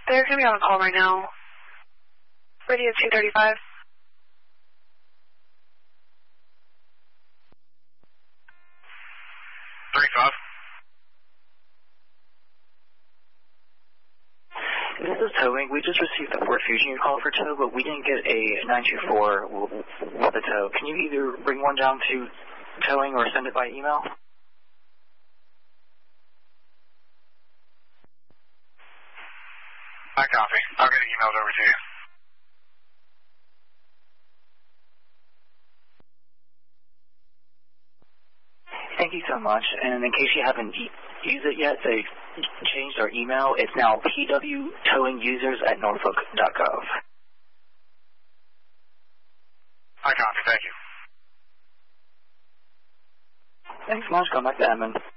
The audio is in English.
They're going to be on a call right now. Ready at 2:35. 35. This is towing. We just received the Fort Fusion call for tow, but we didn't get a 924 with a tow. Can you either bring one down to towing or send it by email? I copy. I'll get it emailed over to you. Thank you so much. And in case you haven't used it yet, they changed our email. It's now pwtowingusers@norfolk.gov. I copy. Thank you. Thanks so much. Come back to admin.